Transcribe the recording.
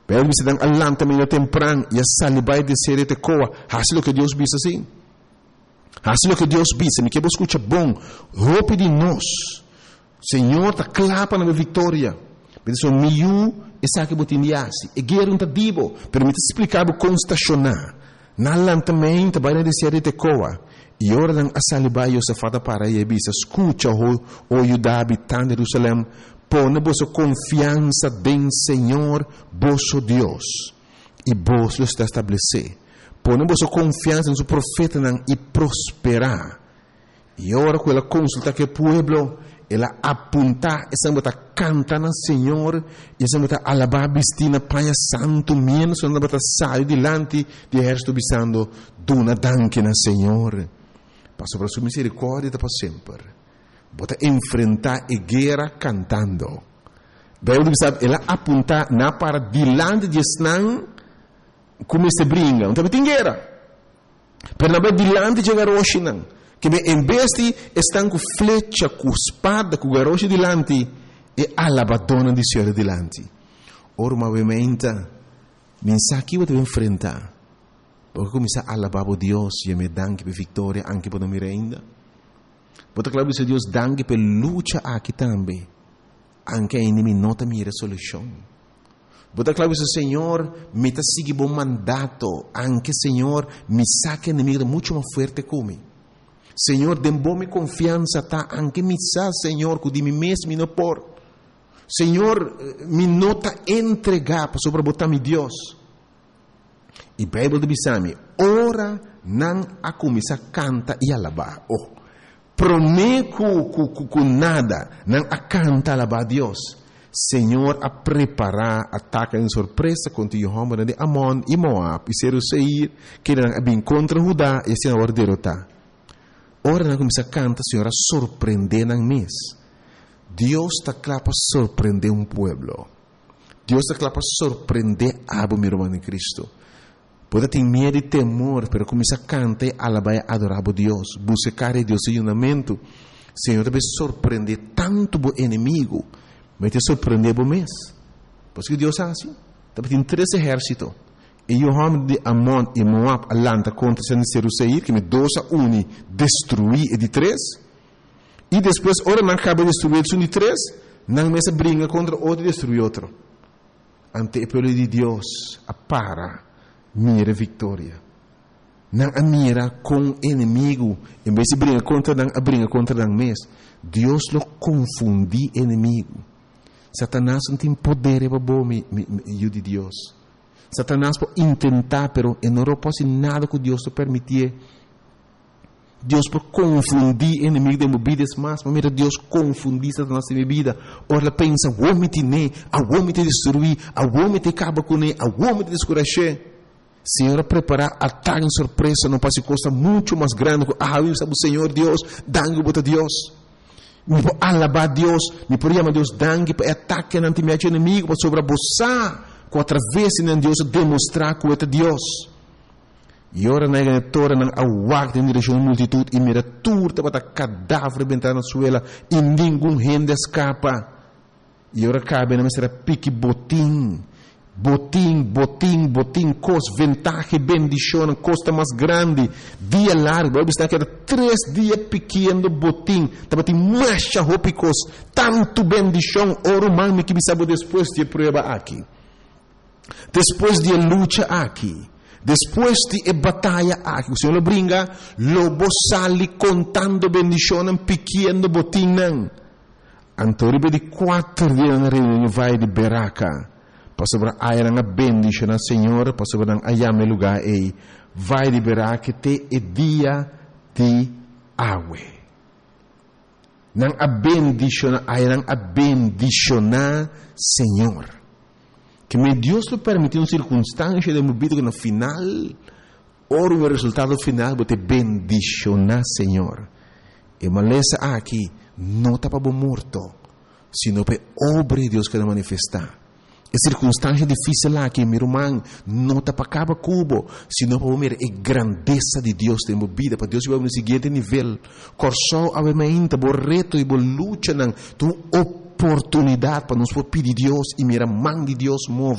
Pero você dá alam também temprano e a salibai de ser te coa. Assim o que Deus diz assim. Assim o que Deus diz. Me que escuta bom. Roupa de nós. Senhor tá clapa na vitória. Pero miu essa que botindiasi. E guerra tá dibo. Pero me te explicar o constacionar. Na alam também tá vai de ser te coa. E ora dan a salibai o safata para e bisa. Escuta o Judá habitante de Jerusalém. Põe vossa confiança em Senhor, vosso Deus, e vos lo está estabelecer. Põe vossa confiança em seu profeta e prosperar. E ora com ela consulta que o pueblo, ela apunta, essa bota canta na Senhor, e essa bota alabar bistina paia santo, menos essa bota sai delante de exército bisando, duna danke na Senhor. Passo para sua misericórdia para sempre. Bota enfrentar a guerra cantando. Daí sabe, ela apunta na para dilante de Esnan como se brinca. Não tem guerra. Pero na dilante de garoche não. Que em vez de estão com flecha, com espada, com garoche dilante, e alabadona de Senhor dilante. Ora, obviamente, mensagem que você enfrentar. Porque começa a alabar a Deus e me dá que vitória anche para me ainda. Bota claro que Deus dangue per luta aqui também. Anche a inimigo não tem resolução. Bota claro que o Senhor me está seguindo bom mandato. Anche Senhor me saca inimigo muito mais forte como. Senhor, dê bom confiança tá. Anche me sa Senhor que de mim mesmo não por. Senhor, me nota entregar para sobre botar meu Deus. E a Bíblia diz me, ora não a começar canta e alabar. Oh. Prometo com nada, não a canta alabar a Deus. Senhor, a preparar ataque em surpresa contra o homem de Amon e Moab e Seir, que não bem contra Judá e se não derrotar. Ora não começa a cantar, Senhor, a surpreender na mês. Deus está claro para surpreender um povo. Deus está claro para surpreender a meu irmão em Cristo. Pode ter medo e temor, pero começa a cantar e alabar e adorar a Deus. Buscar a Deus em unamento. Senhor, deve surpreender tanto o inimigo, mas te surpreender o mês. Porque Deus é assim. Deve ter 3 exércitos. E o homem de Amon e Moab alanta contra Seir, que me 2-1 destruir e de 3. E depois, ora não acaba de destruir de 3, não mais briga contra outro e destruir outro. Ante o povo de Deus, para. Mira vitória. Não a mira com inimigo. Em vez de brigar contra não a briga contra não mesmo. Deus lo confundi inimigo. Satanás não tem poder para bom de Deus. Satanás pode tentar, pero não pode nada que Deus te permitir. Deus pode confundir inimigo de movidas mais, mas mira Deus confundir Satanás de vida. Ora pensa, o homem te ne, o homem te destruir, o homem te acaba com ele, o homem te descuracher. Senhor, preparar ataque em surpresa não pode coisa muito mais grande. Eu sabe o Senhor Deus, dangue para Deus. Me pode alabar Deus, me pode chamar Deus dangue para ataque não te me inimigo para sobreposar, com através de Deus demonstrar que é Deus. E ora na igreja não aguarda em direção à multitud e mira turta para cadáver bentar na suela e nenhum gente escapa. E ora cabe na mestra pique botim. Botim, cos, ventaja, bendição, costa mais grande, dia largo, vai estar que era 3 dias pequeno botim, estava tem mais roupas, tanto bendição, oro mami que me sabe depois de prova aqui, depois de luta aqui, depois de batalha aqui, o Senhor brinca, lobo sali contando bendição, pequeno botim não, antoribe de 4 dias na reunião vai de Beraca. Pastor ayang a bendición al Señor, pastor ang ayame lugar e vai liberar que te é dia de awe. Nang a bendición ayang a bendicionar Señor. Que me Dios lo permitió una circunstancia de movido que no final, ora o resultado final, vou te bendicionar Señor. E maleza aqui não está para morto, sino para obra de Deus que vai manifestar. É circunstância difícil lá que meu irmão não está para acabar cubo, sino para ver a grandeza de Deus em minha vida, para Deus vai no seguinte nível. Corso obviamente, o reto e a luta, tu oportunidade para nos pedir Deus e mira mão de Deus move.